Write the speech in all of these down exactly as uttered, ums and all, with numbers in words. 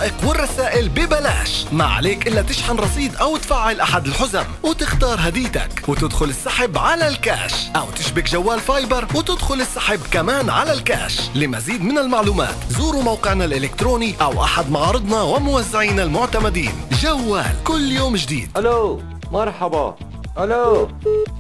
الدقائق والرسائل ببلاش. ما عليك إلا تشحن رصيد أو تفعل أحد الحزم وتختار هديتك وتدخل السحب على الكاش، أو تشبك جوال فايبر وتدخل السحب كمان على الكاش. لمزيد من المعلومات زوروا موقعنا الإلكتروني أو أحد معارضنا وموزعينا المعتمدين. جوال كل يوم جديد. ألو مرحبا. ألو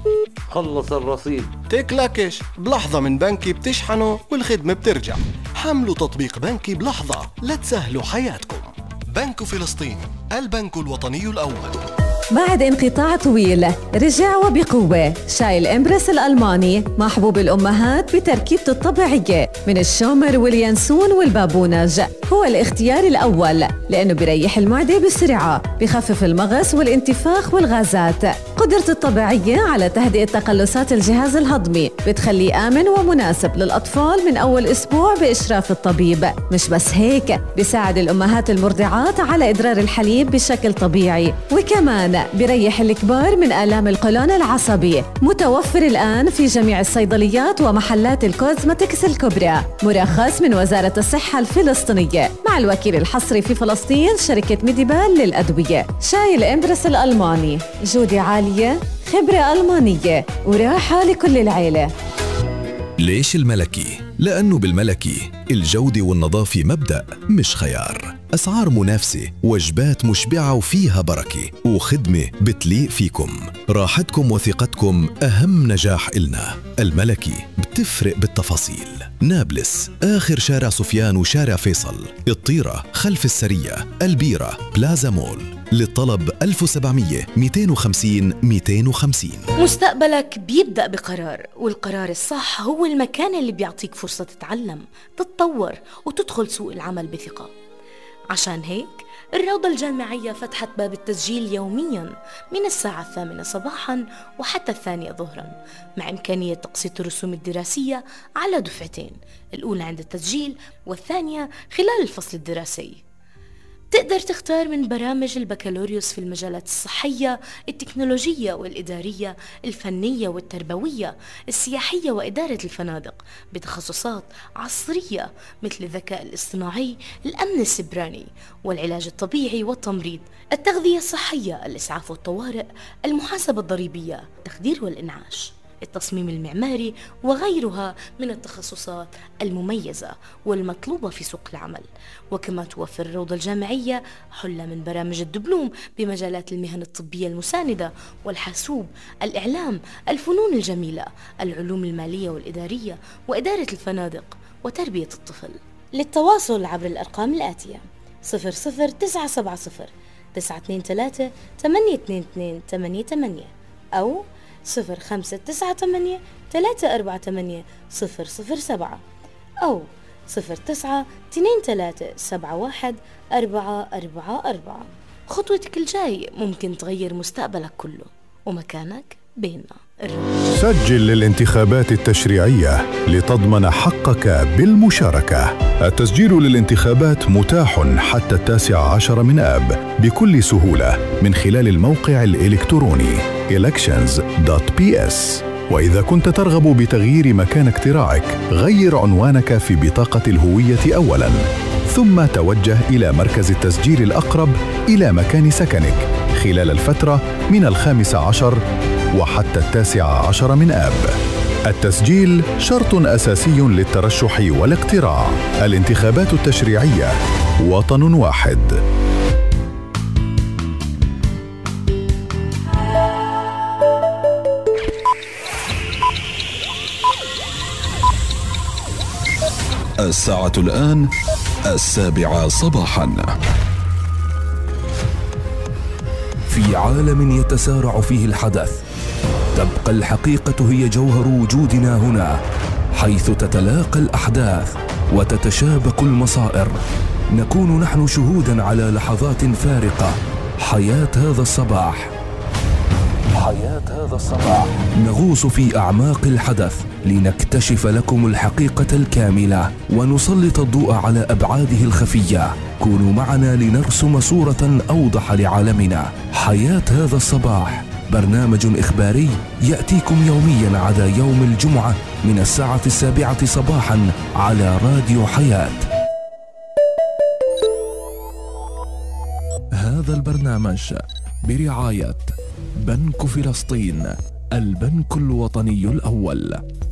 خلص الرصيد. تكلكش بلحظة من بنكي بتشحنه والخدمة بترجع. حملوا تطبيق بنكي بلحظة لتسهلوا حياتكم. بنك فلسطين، البنك الوطني الأول. بعد انقطاع طويل رجع وبقوة شاي الإمبرس الألماني، محبوب الأمهات بتركيبته الطبيعية من الشومر واليانسون والبابونج. هو الاختيار الأول لأنه بيريح المعدة بسرعة، بخفف المغص والانتفاخ والغازات. قدرته الطبيعية على تهدئة تقلصات الجهاز الهضمي بتخليه آمن ومناسب للأطفال من أول أسبوع بإشراف الطبيب. مش بس هيك، بيساعد الأمهات المرضعات على إدرار الحليب بشكل طبيعي، وكمان بيريح الكبار من آلام القولون العصبي. متوفر الآن في جميع الصيدليات ومحلات الكوزمتكس الكبرى، مرخص من وزارة الصحة الفلسطينية مع الوكيل الحصري في فلسطين شركة ميديبال للأدوية. شاي الإمبرس الألماني، جودة عالية، خبرة ألمانية، وراحة لكل العيلة. ليش الملكي؟ لأنه بالملكي الجودة والنظافة مبدأ مش خيار. أسعار منافسة، وجبات مشبعة وفيها بركة، وخدمة بتليق فيكم. راحتكم وثقتكم أهم نجاح إلنا. الملكي بتفرق بالتفاصيل. نابلس آخر شارع سفيان وشارع فيصل، الطيرة خلف السرية، البيرة بلازا مول. للطلب ألف وسبعمية مئتين وخمسين مئتين وخمسين. مستقبلك بيبدأ بقرار، والقرار الصح هو المكان اللي بيعطيك فرصة تتعلم، تتطور وتدخل سوق العمل بثقة. عشان هيك الروضة الجامعية فتحت باب التسجيل يومياً من الساعة الثامنة صباحاً وحتى الثانية ظهراً، مع إمكانية تقسيط الرسوم الدراسية على دفعتين، الأولى عند التسجيل والثانية خلال الفصل الدراسي. تقدر تختار من برامج البكالوريوس في المجالات الصحية، التكنولوجية والإدارية، الفنية والتربوية، السياحية وإدارة الفنادق، بتخصصات عصرية مثل الذكاء الاصطناعي، الأمن السيبراني، والعلاج الطبيعي والتمريض، التغذية الصحية، الإسعاف والطوارئ، المحاسبة الضريبية، التخدير والإنعاش، التصميم المعماري، وغيرها من التخصصات المميزة والمطلوبة في سوق العمل. وكما توفر الروضة الجامعية حلة من برامج الدبلوم بمجالات المهن الطبية المساندة والحاسوب، الإعلام، الفنون الجميلة، العلوم المالية والإدارية، وإدارة الفنادق، وتربية الطفل. للتواصل عبر الأرقام الآتية: صفر صفر تسعة سبعة صفر تسعة اثنين ثلاثة ثمانية اثنين اثنين ثمانية ثمانية أو صفر خمسة تسعة ثمانية ثلاثة أربعة ثمانية صفر صفر سبعة أو صفر تسعة اثنين ثلاثة سبعة واحد أربعة أربعة أربعة. خطوتك الجاي ممكن تغير مستقبلك كله، ومكانك بيننا. سجل للانتخابات التشريعية لتضمن حقك بالمشاركة. التسجيل للانتخابات متاح حتى التاسع عشر من آب بكل سهولة من خلال الموقع الإلكتروني elections دوت بي إس. وإذا كنت ترغب بتغيير مكان اقتراعك، غير عنوانك في بطاقة الهوية أولاً، ثم توجه إلى مركز التسجيل الأقرب إلى مكان سكنك خلال الفترة من الخامس عشر وحتى التاسع عشر من آب. التسجيل شرط أساسي للترشح والاقتراع. الانتخابات التشريعية، وطن واحد. الساعة الآن السابعة صباحاً. في عالم يتسارع فيه الحدث، تبقى الحقيقة هي جوهر وجودنا هنا، حيث تتلاقى الأحداث وتتشابك المصائر. نكون نحن شهوداً على لحظات فارقة. حياة هذا الصباح، حياة هذا الصباح. نغوص في أعماق الحدث لنكتشف لكم الحقيقة الكاملة ونسلط الضوء على أبعاده الخفية. كونوا معنا لنرسم صورة أوضح لعالمنا. حياة هذا الصباح برنامج إخباري يأتيكم يوميا عدا يوم الجمعة من الساعة السابعة صباحا على راديو حياة. هذا البرنامج برعاية بنك فلسطين، البنك الوطني الأول.